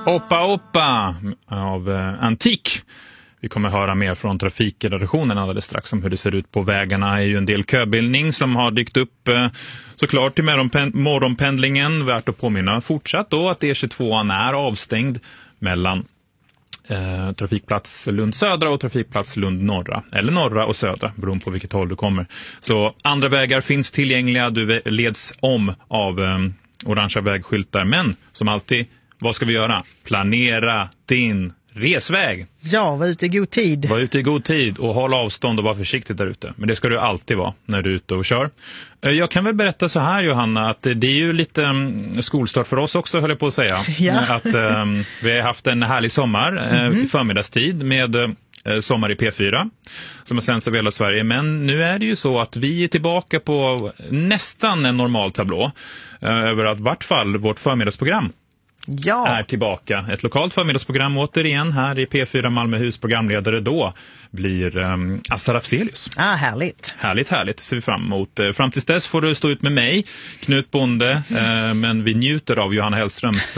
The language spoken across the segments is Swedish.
Oppa av Antik. Vi kommer höra mer från trafikredaktionen alldeles strax om hur det ser ut på vägarna. Det är ju en del köbildning som har dykt upp såklart till morgonpendlingen. Värt att påminna fortsatt då att E22 är avstängd mellan trafikplats Lund södra och trafikplats Lund norra. Eller norra och södra, beroende på vilket håll du kommer. Så andra vägar finns tillgängliga. Du leds om av orangea vägskyltar. Men som alltid, vad ska vi göra? Planera din resväg. Ja, var ute i god tid. Var ute i god tid och håll avstånd och var försiktig där ute. Men det ska du alltid vara när du är ute och kör. Jag kan väl berätta så här, Johanna, att det är ju lite skolstart för oss också, höll jag på att säga. Ja. Att vi har haft en härlig sommar i förmiddagstid med Sommar i P4 som har sänds över hela Sverige. Men nu är det ju så att vi är tillbaka på nästan en normal tablå över att vart fall vårt förmiddagsprogram är tillbaka. Ett lokalt förmiddagsprogram återigen här i P4 Malmöhus. Programledare då blir Assa Rafzelius. Härligt. Härligt, ser vi fram emot. Fram tills dess får du stå ut med mig, Knut Bonde, men vi njuter av Johanna Hellströms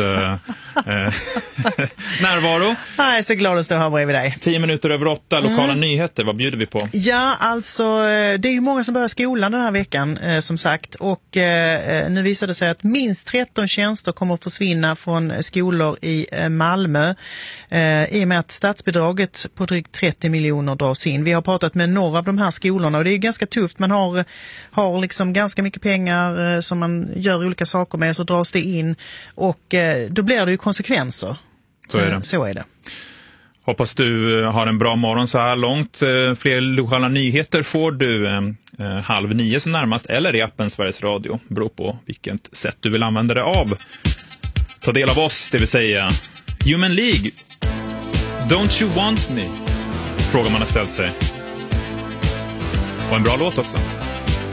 närvaro. Jag är så glad att stå här bredvid dig. 10 minuter över 8, lokala nyheter, vad bjuder vi på? Ja, alltså det är ju många som börjar skolan den här veckan som sagt, och nu visar det sig att minst 13 tjänster kommer att försvinna från skolor i Malmö i och med att statsbidraget på drygt 30 miljoner dras in. Vi har pratat med några av de här skolorna och det är ganska tufft. Man har liksom ganska mycket pengar som man gör olika saker med, så dras det in och då blir det ju konsekvenser. Så är det. Hoppas du har en bra morgon så här långt. Fler lokala nyheter får du 8:30 som närmast eller i appen Sveriges Radio. Beror på vilket sätt du vill använda det av. Ta del av oss, det vill säga Human League. Don't you want me? Frågan man har ställt sig. Och en bra låt också.